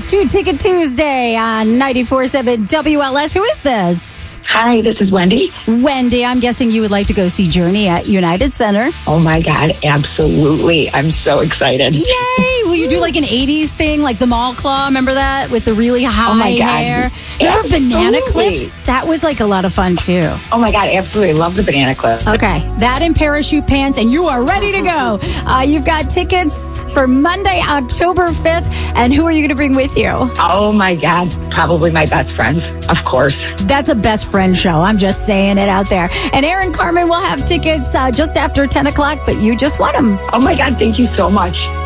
to Ticket Tuesday on 94.7 WLS. Who is this? Hi, this is Wendy. Wendy, I'm guessing you would like to go see Journey at United Center. Oh my God, absolutely. I'm so excited. Yay! Will you do like an 80s thing, like the Mall Claw? Remember that? With the really high hair? Remember Banana Clips? That was like a lot of fun too. Oh my God, absolutely. Love the Banana Clips. Okay, that and parachute pants, and you are ready to go. You've got tickets for Monday, October 5th. And who are you going to bring with you? Oh my God, probably my best friends, of course. That's a best friend show. I'm just saying it out there. And Aaron Carmen will have tickets just after 10 o'clock, but you just won them. Oh my God, thank you so much.